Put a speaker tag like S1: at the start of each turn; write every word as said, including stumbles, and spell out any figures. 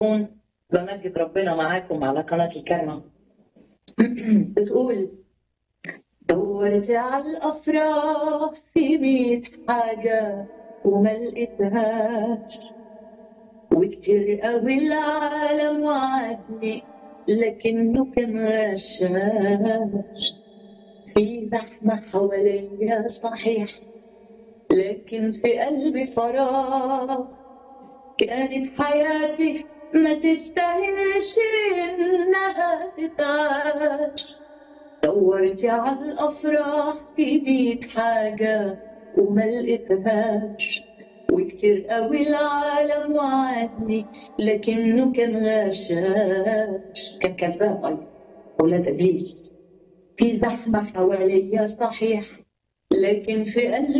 S1: بمجد ربنا معاكم على قناة الكرمة. بتقول دورت على الأفراح في مية حاجة وما لقيتهاش، وكتير قوي العالم وعدني لكنه كان غشاش. في زحمة حواليا صحيح، لكن في قلبي فراغ. كانت حياتي ما تستاهلش إنها تتعاش. دورت على الأفراح في مية حاجة وما لقيتهاش، وكتير قوي العالم وعدني لكنه كان غشاش. كان كذاب أيضا أولاد إبليس. في زحمة حواليا صحيح، لكن في قلبي